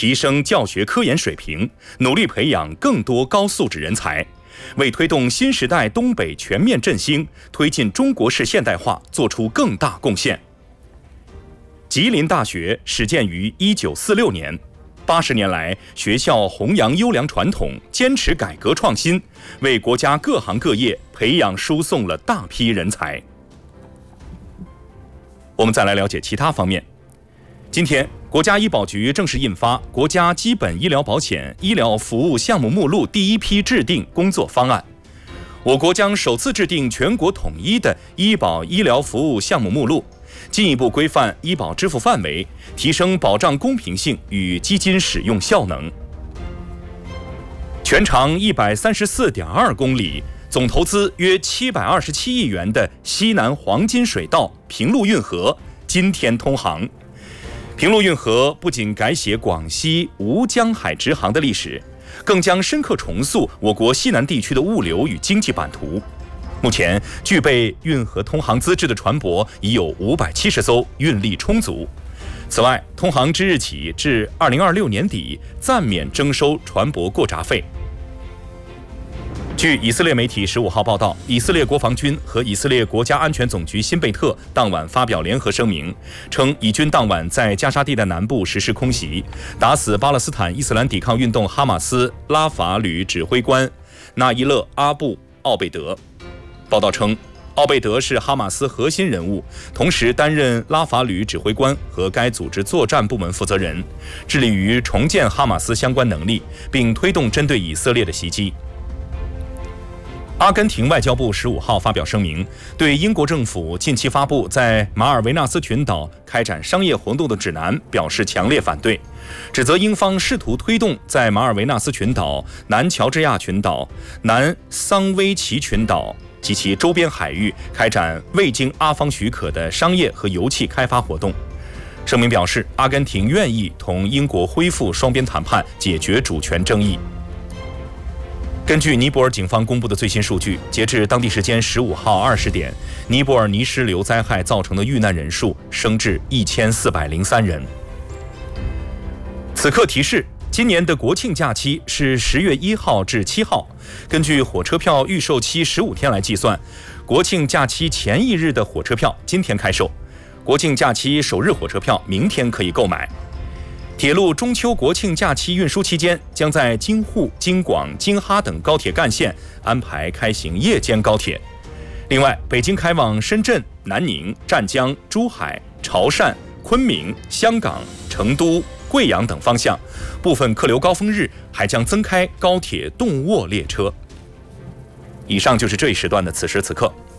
提升教学科研水平，努力培养更多高素质人才，为推动新时代东北全面振兴、推进中国式现代化做出更大贡献。吉林大学始建于1946年，80年来，学校弘扬优良传统，坚持改革创新，为国家各行各业培养输送了大批人才。我们再来了解其他方面。今天，国家医保局正式印发《国家基本医疗保险医疗服务项目目录》第一批制定工作方案。我国将首次制定全国统一的医保医疗服务项目目录，进一步规范医保支付范围，提升保障公平性与基金使用效能。全长134.2公里，总投资约727亿元的西南黄金水道平陆运河今天通航。平陆运河不仅改写广西吴江海直航的历史，更将深刻重塑我国西南地区的物流与经济版图。目前，具备运河通航资质的船舶已有570艘，运力充足。此外，通航之日起至2026年底暂免征收船舶过闸费。据以色列媒体15号报道，以色列国防军和以色列国家安全总局新贝特当晚发表联合声明，称以军当晚在加沙地带南部实施空袭，打死巴勒斯坦伊斯兰抵抗运动哈马斯拉法旅指挥官纳伊勒·阿布·奥贝德。报道称，奥贝德是哈马斯核心人物，同时担任拉法旅指挥官和该组织作战部门负责人，致力于重建哈马斯相关能力，并推动针对以色列的袭击。阿根廷外交部15号发表声明，对英国政府近期发布在马尔维纳斯群岛开展商业活动的指南表示强烈反对，指责英方试图推动在马尔维纳斯群岛、南乔治亚群岛、南桑威奇群岛及其周边海域开展未经阿方许可的商业和油气开发活动。声明表示，阿根廷愿意同英国恢复双边谈判，解决主权争议。根据尼泊尔警方公布的最新数据，截至当地时间15号20点，尼泊尔泥石流灾害造成的遇难人数升至1403人。此刻提示，今年的国庆假期是10月1号至7号。根据火车票预售期15天来计算，国庆假期前一日的火车票今天开售，国庆假期首日火车票明天可以购买。铁路中秋国庆假期运输期间，将在京沪、京广、京哈等高铁干线安排开行夜间高铁。另外，北京开往深圳、南宁、湛江、珠海、潮汕、昆明、香港、成都、贵阳等方向，部分客流高峰日还将增开高铁动卧列车。以上就是这一时段的此时此刻，